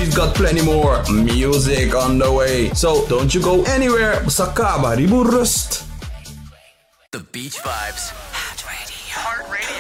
we've got plenty more music on the way. So don't you go anywhere. Sakaba Ribu Rust. The Beach Vibes.